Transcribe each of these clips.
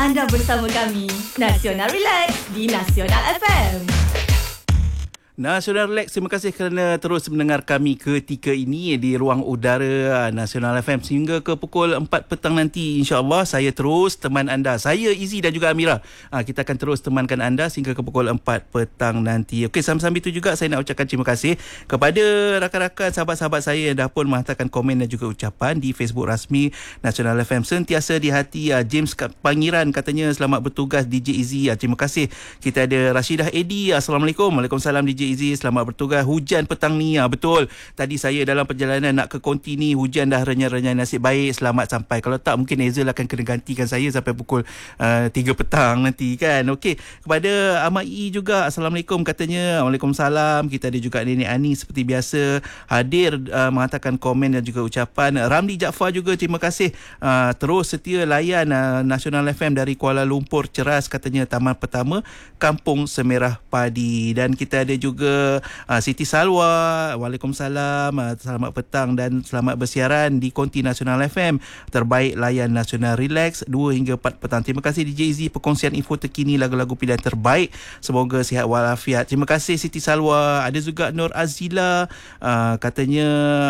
Anda bersama kami, Nasional Relax di Nasional FM. Nasional Relax, terima kasih kerana terus mendengar kami ketika ini di ruang udara Nasional FM sehingga ke pukul 4 petang nanti, insya-Allah saya terus teman anda. Saya Izzy dan juga Amira. Kita akan terus temankan anda sehingga ke pukul 4 petang nanti. Okey, sambil-sambil itu juga saya nak ucapkan terima kasih kepada rakan-rakan sahabat-sahabat saya yang dah pun menghantarkan komen dan juga ucapan di Facebook rasmi Nasional FM. Sentiasa di hati. James Pangiran katanya selamat bertugas DJ Izzy. Terima kasih. Kita ada Rashidah Edi. Assalamualaikum. Waalaikumsalam DJ Izzy, selamat bertugas. Hujan petang ni, betul. Tadi saya dalam perjalanan nak ke konti ni, hujan dah renyah-renyah. Nasib baik selamat sampai. Kalau tak, mungkin Hazel akan kena gantikan saya sampai pukul 3 petang nanti kan. Okey, kepada Ahmad E juga, Assalamualaikum katanya. Waalaikumsalam. Kita ada juga Nenek Ani seperti biasa hadir mengatakan komen dan juga ucapan. Ramli Jaafar juga, terima kasih. Terus setia layan Nasional FM dari Kuala Lumpur. Ceras katanya, taman pertama Kampung Semerah Padi. Dan kita ada juga Siti Salwa. Waalaikumsalam. Selamat petang dan selamat bersiaran di Konti Nasional FM. Terbaik layan Nasional Relax 2 hingga 4 petang. Terima kasih DJ Izzy, perkongsian info terkini lagu-lagu pilihan terbaik. Semoga sihat walafiat. Terima kasih Siti Salwa. Ada juga Nur Azila, katanya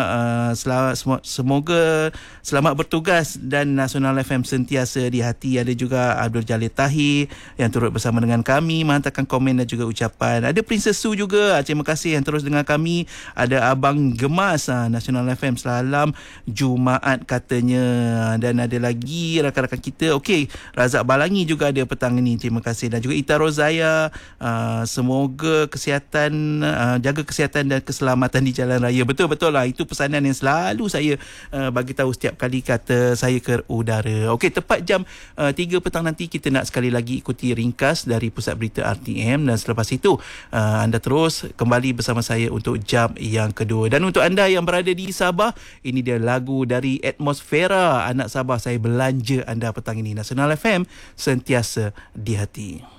semoga selamat bertugas dan Nasional FM sentiasa di hati. Ada juga Abdul Jalil Tahir yang turut bersama dengan kami menghantarkan komen dan juga ucapan. Ada Princess Su juga, terima kasih yang terus dengan kami. Ada Abang Gemas, Nasional FM salam Jumaat katanya. Dan ada lagi rakan-rakan kita. Okey, Razak Balangi juga ada petang ini, terima kasih. Dan juga Ita Rozaya, semoga kesihatan, jaga kesihatan dan keselamatan di jalan raya. Betul-betul lah, itu pesanan yang selalu saya bagi tahu setiap kali kata saya ke udara. Okey, tepat jam 3 petang nanti kita nak sekali lagi ikuti ringkas dari Pusat Berita RTM. Dan selepas itu anda terus kembali bersama saya untuk jam yang kedua. Dan untuk anda yang berada di Sabah, ini dia lagu dari Atmosfera. Anak Sabah, saya belanja anda petang ini. Nasional FM sentiasa di hati.